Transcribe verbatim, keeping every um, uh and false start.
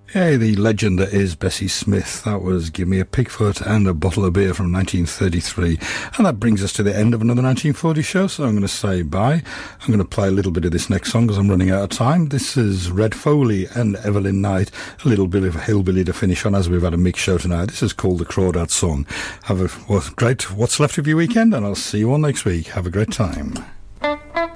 Hey, the legend that is Bessie Smith. That was Give Me a Pigfoot and a Bottle of Beer from nineteen thirty-three. And that brings us to the end of another nineteen forty show, so I'm going to say bye. I'm going to play a little bit of this next song because I'm running out of time. This is Red Foley and Evelyn Knight, a little bit of a hillbilly to finish on as we've had a mixed show tonight. This is called the Crawdad Song. Have a well, great What's Left of Your Weekend, and I'll see you all next week. Have a great time.